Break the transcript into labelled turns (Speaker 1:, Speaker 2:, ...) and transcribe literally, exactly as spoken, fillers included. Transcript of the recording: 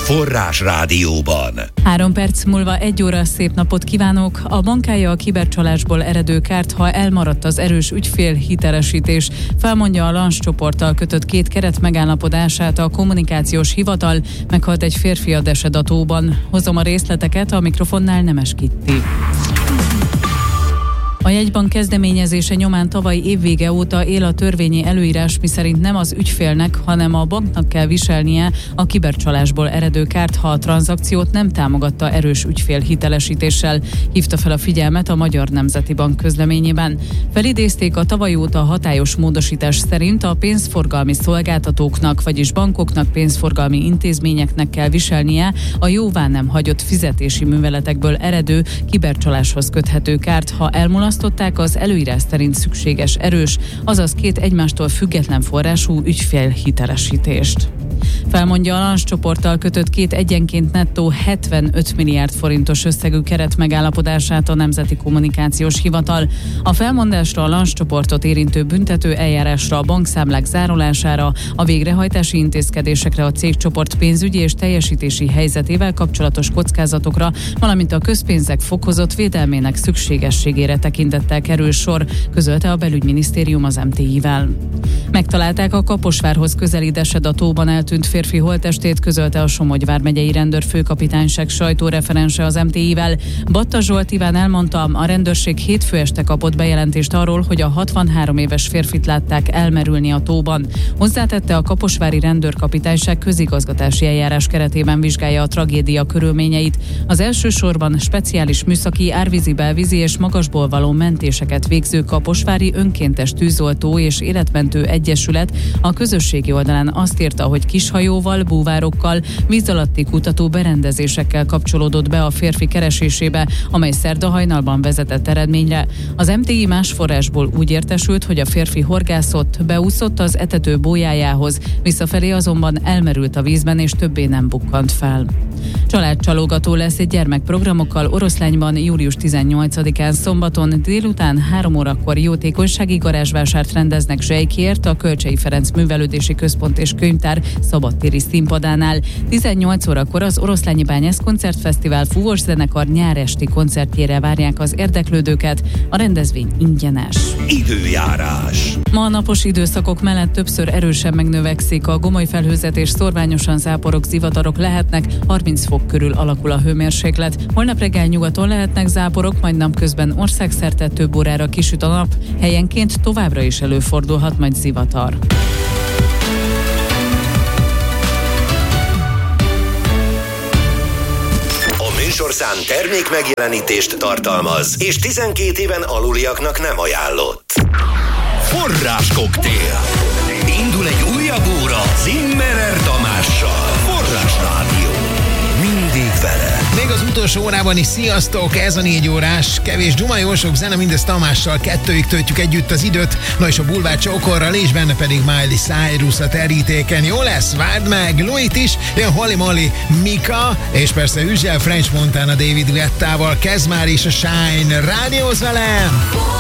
Speaker 1: Forrás Rádióban.
Speaker 2: Három perc múlva egy óra szép napot kívánok. A bankálja a kibercsalásból eredő kárt, ha elmaradt az erős ügyfél hitelesítés. Felmondja a Lans csoporttal kötött két keret megállapodását a kommunikációs hivatal, meghalt egy férfi a Desedatóban. Hozom a részleteket, a mikrofonnál Nemes Kitti. A jegybank kezdeményezése nyomán tavaly évvége óta él a törvényi előírás, miszerint nem az ügyfélnek, hanem a banknak kell viselnie a kibercsalásból eredő kárt, ha a tranzakciót nem támogatta erős ügyfél hitelesítéssel, hívta fel a figyelmet a Magyar Nemzeti Bank közleményében. Felidézték, a tavaly óta hatályos módosítás szerint a pénzforgalmi szolgáltatóknak, vagyis bankoknak, pénzforgalmi intézményeknek kell viselnie a jóvá nem hagyott fizetési műveletekből eredő kibercsaláshoz köthető kárt, ha elmulasztották az előírás szerint szükséges erős, azaz két egymástól független forrású ügyfélhitelesítést. Felmondja a Lans csoporttal kötött két egyenként nettó hetvenöt milliárd forintos összegű keret megállapodását a Nemzeti Kommunikációs Hivatal. A felmondásra, a Lans csoportot érintő büntető eljárásra, a bankszámlák zárolására, a végrehajtási intézkedésekre, a cégcsoport pénzügyi és teljesítési helyzetével kapcsolatos kockázatokra, valamint a közpénzek fokozott védelmének szükségességére tekintettel kerül sor, közölte a Belügyminisztérium az em té i-vel. Megtalálták a Kaposvárhoz közeli Desedatóban eltűnt férfi holttestét, közölte a Somogy vármegyei rendőrfőkapitányság sajtóreferense az em té i-vel. Batta Zsolt Iván elmondta, a rendőrség hétfő este kapott bejelentést arról, hogy a hatvanhárom éves férfit látták elmerülni a tóban. Hozzátette, a kaposvári rendőrkapitányság közigazgatási eljárás keretében vizsgálja a tragédia körülményeit. Az elsősorban speciális műszaki, árvízi, belvízi és magasból való mentéseket végző kaposvári önkéntes tűzoltó és életmentő egyesület a közösségi oldalán azt írta, hogy kishajóval, búvárokkal, víz alatti kutató berendezésekkel kapcsolódott be a férfi keresésébe, amely szerda hajnalban vezetett eredményre. Az em té i más forrásból úgy értesült, hogy a férfi horgászott, beúszott az etető bójájához, visszafelé azonban elmerült a vízben és többé nem bukkant fel. Családcsalogató lesz egy gyermekprogramokkal Oroszlányban július tizennyolcadikán szombaton délután három órakor jótékonysági garázsvásárt rendeznek zsejkért a Kölcsey Ferenc Művelődési Központ és Könyvtár szabadtéri színpadánál. tizennyolc órakor az Oroszlányi Bányász Koncertfesztivál fúvós zenekar nyáresti koncertjére várják az érdeklődőket. A rendezvény ingyenes.
Speaker 1: Időjárás.
Speaker 2: Ma a napos időszakok mellett többször erősen megnövekszik a gomoly felhőzet és szorványosan záporok, zivatarok lehetnek, harminc fok körül alakul a hőmérséklet. Holnap reggel nyugaton lehetnek záporok, majd napközben országszerte több órára kisüt a nap, helyenként továbbra is előfordulhat majd zivatar.
Speaker 1: Műsorszám termék megjelenítést tartalmaz, és tizenkét éven aluliaknak nem ajánlott. Forráskoktél. Indul egy újabb óra Zimmerer Tamással. Forrás Rádió. Mindig vele.
Speaker 3: Még az utolsó órában is sziasztok, ez a négy órás, kevés duma, jó sok zene, mindezt Tamással, kettőig töltjük együtt az időt, na és a bulvár csókorral, és benne pedig Miley Cyrus a terítéken. Jó lesz, várd meg, Louis is, jön Holly Molly, Mika, és persze Üzsel French Montana David Guettával, kezd már is a Shine, rádióz velem!